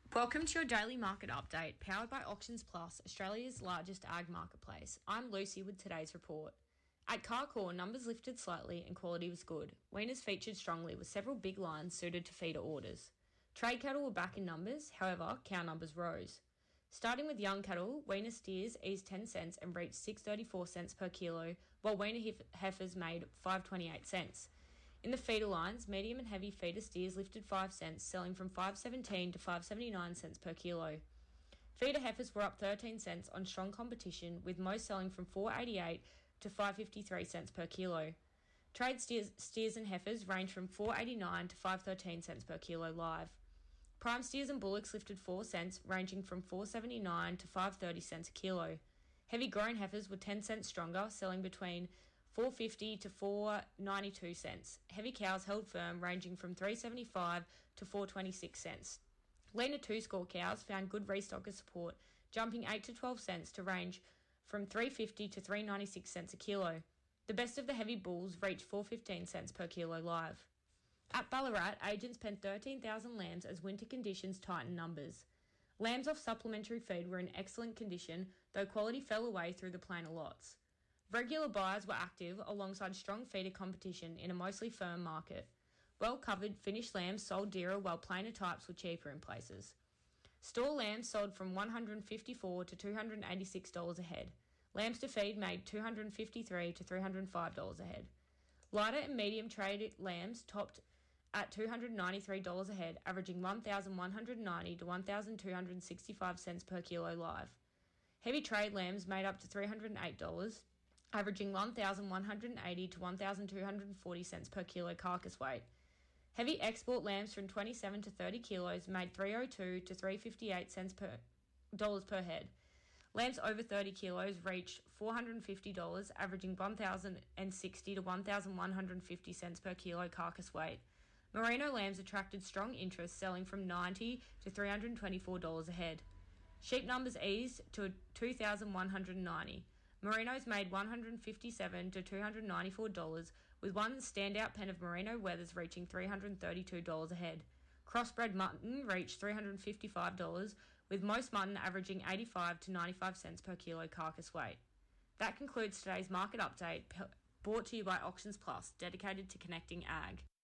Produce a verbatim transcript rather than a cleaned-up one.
Welcome to your daily market update, powered by Auctions Plus, Australia's largest ag marketplace. I'm Lucy with today's report. At Carcoar, numbers lifted slightly and quality was good. Weaners featured strongly with several big lines suited to feeder orders. Trade cattle were back in numbers, however, cow numbers rose. Starting with young cattle, weaner steers eased ten cents and reached six dollars thirty-four per kilo, while weaner hef- heifers made five dollars twenty-eight cents. In the feeder lines, medium and heavy feeder steers lifted five cents, selling from five dollars seventeen to five dollars seventy-nine per kilo. Feeder heifers were up thirteen cents on strong competition, with most selling from four dollars eighty-eight to five dollars fifty-three per kilo. Trade steers, steers and heifers range from four dollars eighty-nine to five dollars thirteen per kilo live. Prime steers and bullocks lifted four cents, ranging from four dollars seventy-nine to five dollars thirty a kilo. Heavy grown heifers were ten cents stronger, selling between four dollars fifty to four dollars ninety-two. Heavy cows held firm, ranging from three dollars seventy-five to four dollars twenty-six. Leaner two-score cows found good restocker support, jumping eight to twelve cents to range from three dollars fifty to three dollars ninety-six a kilo. The best of the heavy bulls reached four dollars fifteen per kilo live. At Ballarat, agents penned thirteen thousand lambs as winter conditions tightened numbers. Lambs off supplementary feed were in excellent condition, though quality fell away through the plainer lots. Regular buyers were active alongside strong feeder competition in a mostly firm market. Well-covered finished lambs sold dearer, while plainer types were cheaper in places. Store lambs sold from one hundred fifty-four dollars to two hundred eighty-six dollars a head. Lambs to feed made two hundred fifty-three dollars to three hundred five dollars a head. Lighter and medium traded lambs topped at two hundred ninety-three dollars a head, averaging one thousand one hundred ninety to one thousand two hundred sixty-five cents per kilo live. Heavy trade lambs made up to three hundred eight dollars, averaging one thousand one hundred eighty to one thousand two hundred forty cents per kilo carcass weight. Heavy export lambs from twenty-seven to thirty kilos made three hundred two to three hundred fifty-eight cents per dollars per head. Lambs over thirty kilos reached four hundred fifty dollars, averaging one thousand sixty to one thousand one hundred fifty cents per kilo carcass weight. Merino lambs attracted strong interest, selling from ninety dollars to three hundred twenty-four dollars a head. Sheep numbers eased to two thousand one hundred ninety. Merinos made one hundred fifty-seven dollars to two hundred ninety-four dollars, with one standout pen of merino wethers reaching three hundred thirty-two dollars a head. Crossbred mutton reached three hundred fifty-five dollars, with most mutton averaging eighty-five to ninety-five cents per kilo carcass weight. That concludes today's market update, brought to you by Auctions Plus, dedicated to connecting ag.